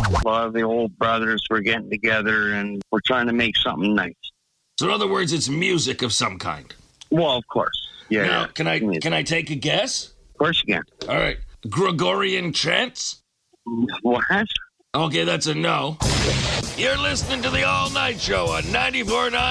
A lot of the old brothers were getting together, and we're trying to make something nice. So in other words, it's music of some kind. Well, of course. Yeah. Now, yeah. can I take a guess? Of course you can. All right. Gregorian chants? What? Okay, that's a no. You're listening to the All Night Show on 94.9